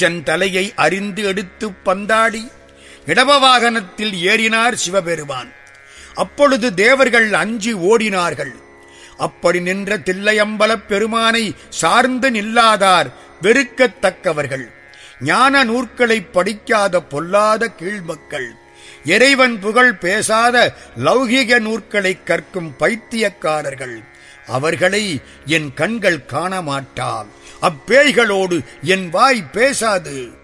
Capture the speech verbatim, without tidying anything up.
தன் தலையை அறிந்து எடுத்து பந்தாடி இடப வாகனத்தில் ஏறினார் சிவபெருமான். அப்பொழுது தேவர்கள் அஞ்சி ஓடினார்கள். அப்படி நின்ற தில்லையம்பலப் பெருமானை சார்ந்து நில்லாதார் வெறுக்கத்தக்கவர்கள், ஞான நூற்களை படிக்காத பொல்லாத கீழ்மக்கள், இறைவன் புகழ் பேசாத லௌகிக நூற்களை கற்கும் பைத்தியக்காரர்கள், அவர்களை என் கண்கள் காண மாட்டால் அப்பேய்களோடு என் வாய் பேசாது.